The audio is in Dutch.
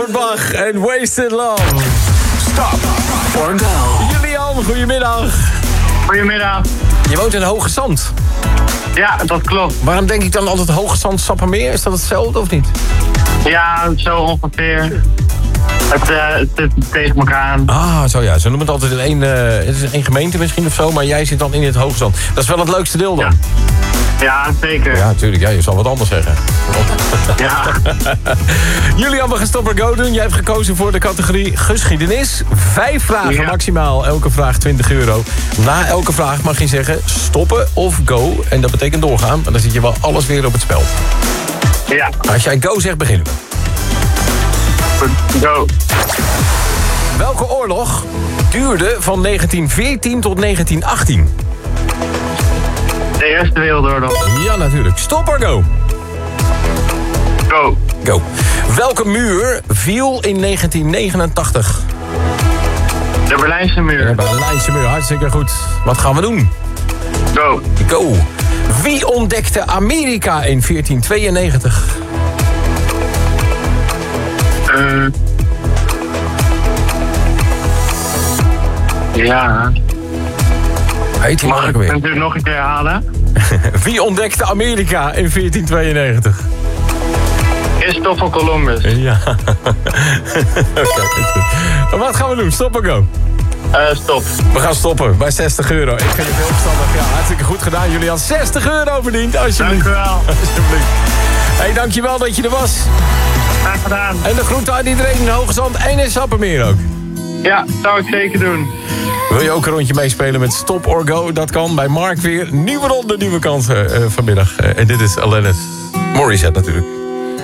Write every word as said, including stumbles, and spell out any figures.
Robert Bach en Wasted Love. Stop or go. Julian, goedemiddag. Goedemiddag. Je woont in Hoge Zand. Ja, dat klopt. Waarom denk ik dan altijd Hoge Zand, Sappemeer? Is dat hetzelfde of niet? Ja, zo ongeveer. Het, uh, het zit tegen elkaar aan. Ah, zo ja. Ze noemen het altijd in één, uh, het is één gemeente misschien of zo, maar jij zit dan in het Hoge Zand. Dat is wel het leukste deel dan. Ja, ja zeker. Ja, natuurlijk. Ja, je zal wat anders zeggen. Ja. Julian, we gaan Stop or Go doen. Jij hebt gekozen voor de categorie geschiedenis. Vijf vragen Ja. maximaal. Elke vraag twintig euro. Na elke vraag mag je zeggen stoppen of go. En dat betekent doorgaan. Maar dan zit je wel alles weer op het spel. Ja, Als jij go zegt, beginnen we. goed. Go. Welke oorlog duurde van negentien veertien tot negentien achttien? De Eerste Wereldoorlog. Ja, natuurlijk. Stop or go? Go. Go. Welke muur viel in negentien negenentachtig? De Berlijnse muur. De Berlijnse muur, hartstikke goed. Wat gaan we doen? Go. Go. Wie ontdekte Amerika in veertien tweeënnegentig? Uh, ja. Heet die Mag man ik ook weer? het natuurlijk nog een keer herhalen? Wie ontdekte Amerika in veertien tweeënnegentig? Christopher Columbus. Ja. Oké. Wat gaan we doen? Stop or go? Uh, stop. We gaan stoppen bij zestig euro. Ik vind het heel verstandig. Ja, hartstikke goed gedaan, Julian. zestig euro verdiend, alsjeblieft. Dank u wel. Alsjeblieft. Hey, dankjewel dat je er was. Graag gedaan. En de groeten aan iedereen in Hoge Zand en in Sappemeer ook. Ja, zou ik zeker doen. Wil je ook een rondje meespelen met Stop or Go? Dat kan bij Mark weer. Nieuwe ronde, nieuwe kansen uh, vanmiddag. Uh, en dit is Alanis Morissette natuurlijk.